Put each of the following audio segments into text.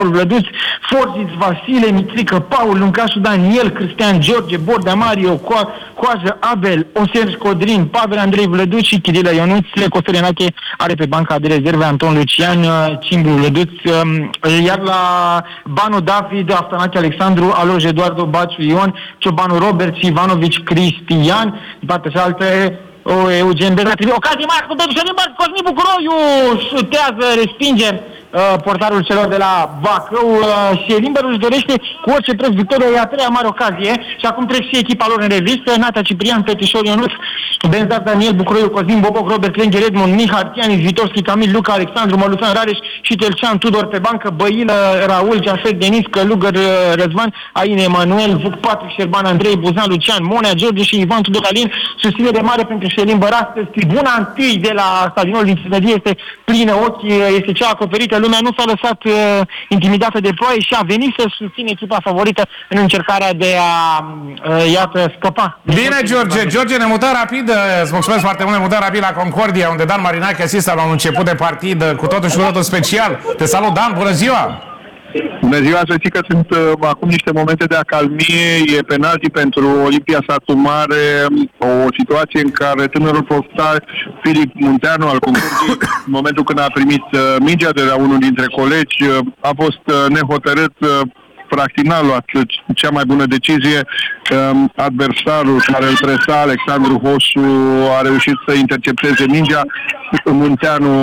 Vlăduț, Forziț, Vasile, Mitrică, Paul, Luncașu, Daniel, Cristian, George, Bordea, Mario, Coajă, Abel, Oser, Codrin, Pavel, Andrei Vlăduț și Chirilă Ionuț. Costel Enache are pe banca de rezerve Anton Lucian, Cimbu Vlăduț, iar la Banu David, Aftanache Alexandru, Aloj Eduardo, Baciu Ion, Ciobanu Robert și Ivanovici Cristian. De partea cealaltă, Eugen Bezatrivi, ocazie mare cu totul și limba, Cosmin Bucuroiu șutează, respinge portarul celor de la Bacău și Elimberul își dorește cu orice preț victoria, e a treia mare ocazie și acum trec și echipa lor în revistă: Nata Ciprian, Petișor Ionuț, Benzat Daniel, Bucuroiu, Cosmin Boboc, Robert Lengher, Edmond, Mihar, Tianis, Vitorski, Camil, Luca, Alexandru, Măluțan, Rareș și Telcean, Tudor pe bancă, Băilă, Raul, Jafet, Denis, Călugăr, Răzvan, Aine, Emanuel, Vuc, Patrick, Șerban, Andrei, Buzan, Lucian, Monea, George și Ivan Tudor Alin. Susținere mare pentru Șelin Băra. Tribuna întâi de la stadionul din Ținădie este plină, ochii este cea acoperită, lumea nu s-a lăsat intimidată de ploaie și a venit să susține echipa favorită în încercarea de a, iată, scăpa. Bine, George! George, ne mutăm rapid, îți mulțumesc foarte mult, ne mutăm rapid la Concordia, unde Dan Marinache asistă la un început de partidă cu totul și cu totul special. Te salut, Dan, bună ziua! Bună ziua, să știi că sunt acum niște momente de acalmie, e penalti pentru Olimpia Satu Mare, o situație în care tânărul portar Filip Munteanu al Concordiei, în momentul când a primit mingea de la unul dintre colegi, a fost nehotărât, practic n-a luat cea mai bună decizie. Adversarul care îl presa, Alexandru Hosu, a reușit să intercepteze mingea. Munteanu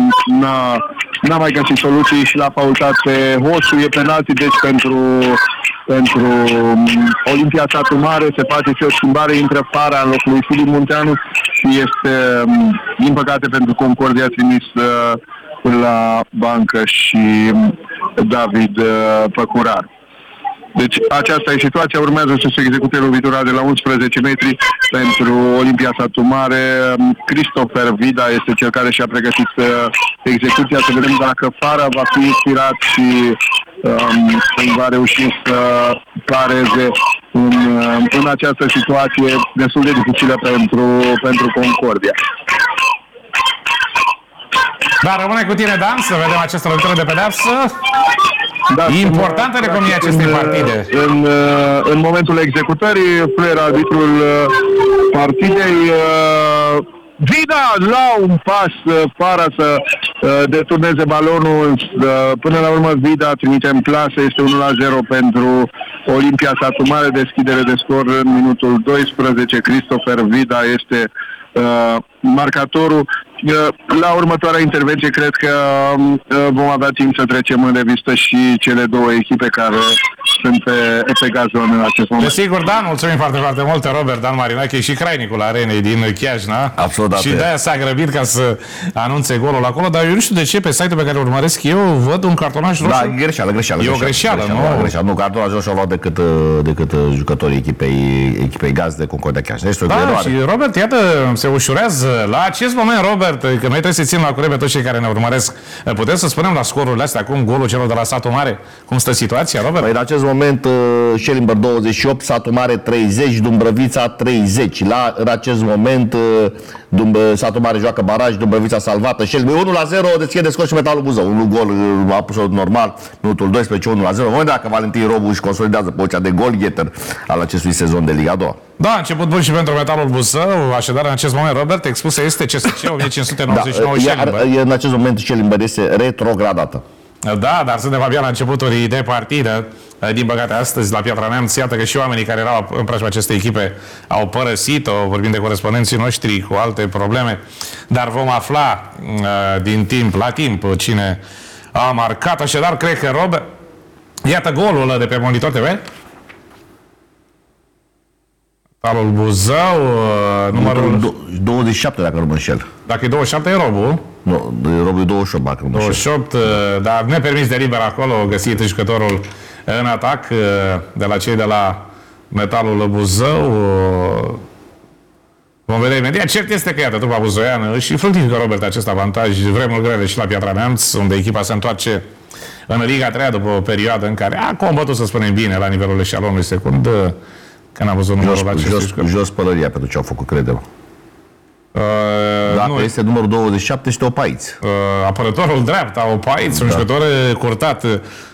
n-a mai găsit soluții și l-a faultat pe Hosu. E penalti, deci pentru Olimpia Satu Mare se face și o schimbare, intră Fara în locul lui Filip Munteanu și este, din păcate pentru Concordia, trimis la bancă și David Păcurar. Deci aceasta e situația, urmează să se execute lovitura de la 11 metri pentru Olimpia Satu Mare. Christopher Vida este cel care și-a pregătit execuția, să vedem dacă Fara va fi inspirat și va reuși să pareze în această situație destul de dificilă pentru Concordia. Da, rămâne cu tine, Dan, să vedem această lovitură de pedeapsă. Da, importantă în economia acestei partide. În momentul executării, fluier arbitrul partidei, Vida la un pas, Fara să deturneze balonul, până la urmă Vida trimite în plasă, este 1-0 pentru Olimpia Satu Mare, deschidere de scor în minutul 12, Christopher Vida este marcatorul. La următoarea intervenție cred că vom avea timp să trecem în revistă și cele două echipe care sunt pe gazon în acest moment. Desigur, Dan, mulțumim foarte, foarte mult, Robert, Dan Marinache și crainicul arenei din Chiajna. Absolut. Și de-aia s-a grăbit ca să anunțe golul acolo, dar eu nu știu de ce pe site-ul pe care îl urmăresc eu văd un cartonaș roșu. Da, greșeală. E o greșeală, nu? Nu, cartonaș roșu au luat decât jucătorii echipei gazde Concordia Chiajna. Da, și Robert, iată, se ușurează. La acest moment, Robert, că noi trebuie să ținem la curent pe toți cei care ne urmăresc. Putem să spunem la scorurile astea, acum golul celor de la Satu Mare, cum stă situația, Robert? Păi în acest moment Schellimber 28, Satu Mare 30, Dumbrăvița 30. În acest moment Satu Mare joacă baraj, Dumbrăvița salvată, Schellimber 1-0, deschide scor și Metalul Buzău. Un gol absolut normal, minutul 12, 1-0. În momentul dacă Valentin Robu își consolidează poziția de gol-getter al acestui sezon de Liga 2. Da, început bun și pentru Metalul Buzău, așadar în acest moment, Robert, expusă este CSC 1599 Schellimber. În acest moment Schellimber este retrogradată. Da, dar suntem abia la începuturi de partidă. Din păcate, astăzi, la Piatra Neamț, iată că și oamenii care erau în preajma acestei echipe au părăsit-o, vorbim de corespondenții noștri cu alte probleme, dar vom afla din timp la timp cine a marcat. Așadar, cred că Robert... Iată golul ăla de pe Monitor TV. Metalul Buzău, numărul 27, dacă nu mă înșel. Dacă e 27, e Robu. Nu, Robu e 28, dacă nu mă înșel. 28, dar nepermis de liber acolo, găsit jucătorul în atac de la cei de la Metalul Buzău. Vom vedea imediat. Cert este că, iată, trupa buzoiană și fructifică, Robert, acest avantaj. Vremuri grele și la Piatra Neamț, unde echipa se întoarce în Liga 3 după o perioadă în care a combătut, să spunem bine, la nivelul eșalonului secund. Când am văzut numărul acestui jos pălăria pentru ce au făcut, credem. Dacă este numărul 27, este Opaiț. Apărătorul dreapta, Opaiț, un jucător curtat